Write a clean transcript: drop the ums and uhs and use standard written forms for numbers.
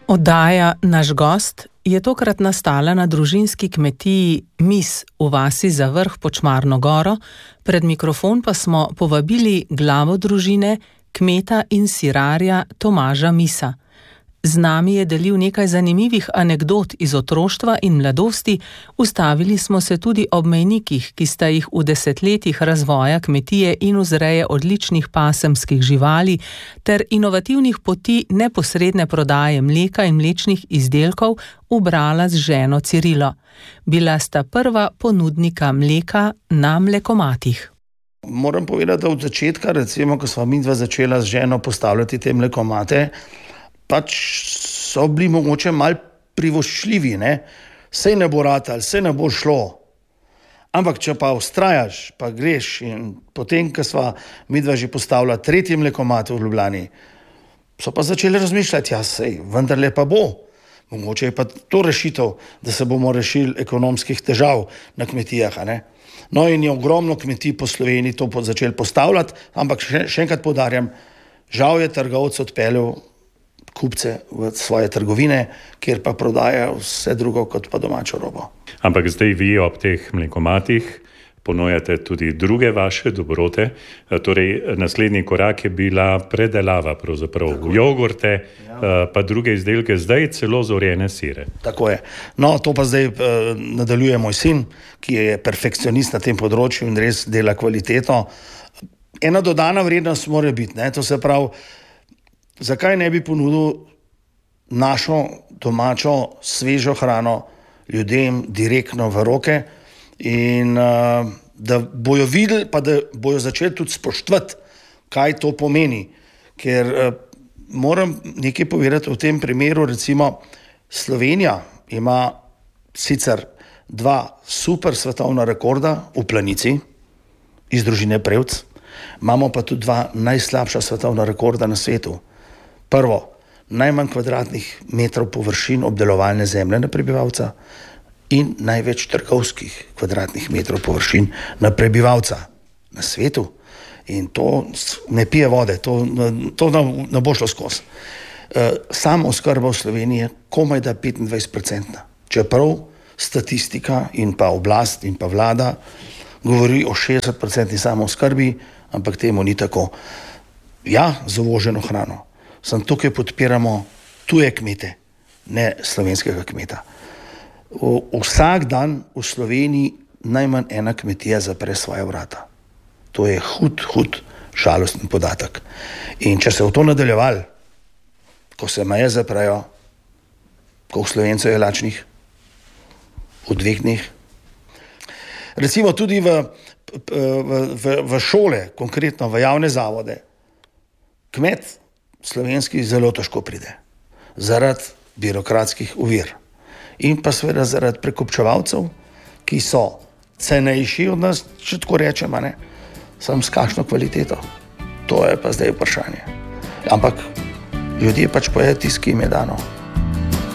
Oddaja Naš gost je tokrat nastala na družinski kmetiji Mis v vasi za Vrh pod Šmarno goro, pred mikrofon pa smo povabili glavo družine, kmeta in sirarja Tomaža Misa. Z nami je delil nekaj zanimivih anekdot iz otroštva in mladosti, ustavili smo se tudi ob mejnikih, ki sta jih v desetletjih razvoja kmetije in vzreje odličnih pasemskih živali ter inovativnih poti neposredne prodaje mleka in mlečnih izdelkov ubrala z ženo Cirilo. Bila sta prva ponudnika mleka na mlekomatih. Moram povedati, da od začetka, recimo, ko sva midva začela z ženo postavljati te mlekomate, pač so bili mogoče malo privoščljivi, ne? Sej ne bo ratalo, sej ne bo šlo. Ampak če pa vztrajaš, pa greš in potem, ko sva midva že postavila tretji mlekomat v Ljubljani, so pa začeli razmišljati, ja sej, vendarle pa bo. Mogoče je pa to rešitev, da se bomo rešili ekonomskih težav na kmetijah, ne? No in je ogromno kmetij po Sloveniji to začeli postavljati, ampak še enkrat poudarjam, žal je trgovec odpeljal kupce v svoje trgovine, kjer pa prodajajo vse drugo kot pa domačo robo. Ampak zdaj vi ob teh mlekomatih ponujate tudi druge vaše dobrote. Torej, naslednji korak je bila predelava pravzaprav jogurte, pa druge izdelke, zdaj celo zorjene sire. Tako je. No, to pa zdaj nadaljuje moj sin, ki je perfekcionist na tem področju in res dela kvaliteto. Ena dodana vrednost mora biti, ne? To se pravi, zakaj ne bi ponudil našo domačo svežo hrano ljudem direktno v roke in da bojo videli, pa da bojo začeli tudi spoštovati, kaj to pomeni. Ker moram nekaj povedati v tem primeru, recimo Slovenija ima sicer 2 super svetovna rekorda v planici iz družine Prevc, imamo pa tudi 2 najslabša svetovna rekorda na svetu. Prvo, najmanj kvadratnih metrov površin obdelovalne zemlje na prebivalca in največ trgovskih kvadratnih metrov površin na prebivalca na svetu. In to ne pije vode, to ne bo šlo skozi. Sama oskrba v Sloveniji je komaj da 25%. Čeprav statistika in pa oblast in pa vlada govori o 60% samooskrbi, ampak temu ni tako. Ja, z uvoženo hrano. Samo tukaj podpiramo tuje kmete, ne slovenskega kmeta. Vsak dan v Sloveniji najmanj ena kmetija zapre svoja vrata. To je hud žalosten podatek. In če se v to nadaljevali, ko se meje zaprejo, koliko Slovencev je lačnih? V 2 dneh. Recimo tudi v šole, konkretno v javne zavode, kmet slovenski zelo težko pride. Zaradi birokratskih ovir. In pa seveda zaradi prekupčevalcev, ki so cenejši od nas, če tako rečem, ne? Sam s kakšno kvaliteto. To je pa zdaj vprašanje. Ampak ljudje pač pojejo tisto, ki jim je dano.